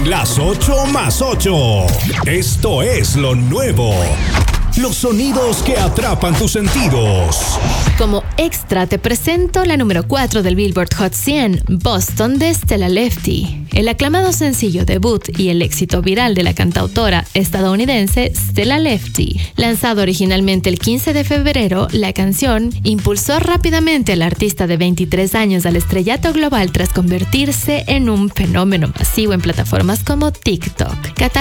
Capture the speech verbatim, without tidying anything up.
en las ocho más ocho. Esto es lo nuevo. Los sonidos que atrapan tus sentidos. Como extra te presento la número cuatro del Billboard Hot cien, Boston de Stella Lefty. El aclamado sencillo debut y el éxito viral de la cantautora estadounidense Stella Lefty. Lanzado originalmente el quince de febrero, la canción impulsó rápidamente al artista de veintitrés años al estrellato global tras convertirse en un fenómeno masivo en plataformas como TikTok.